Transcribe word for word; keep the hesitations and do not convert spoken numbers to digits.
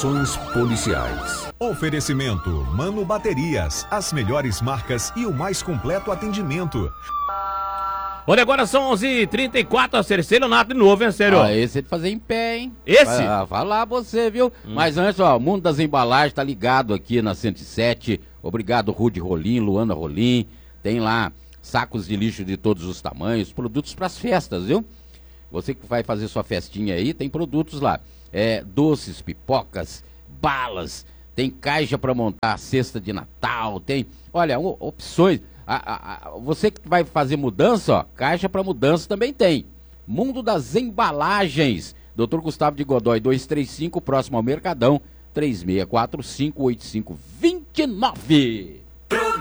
Operações policiais. Oferecimento Mano Baterias, as melhores marcas e o mais completo atendimento. Olha, agora são onze e trinta e quatro, a Cerceiro Nato de novo, hein, sério? Ah, esse é de fazer em pé, hein? Esse? Vai, ah, vai lá você, viu? Hum. Mas antes, ó, o Mundo das Embalagens tá ligado aqui na cento e sete. Obrigado, Rude Rolim, Luana Rolim. Tem lá sacos de lixo de todos os tamanhos, produtos pras festas, viu? Você que vai fazer sua festinha aí, tem produtos lá. É, doces, pipocas, balas, tem caixa pra montar a cesta de Natal, tem, olha, opções. A, a, a, você que vai fazer mudança, ó, caixa para mudança também tem. Mundo das Embalagens, doutor Gustavo de Godoy, duzentos e trinta e cinco, próximo ao Mercadão, três seis quatro cinco oito cinco dois nove.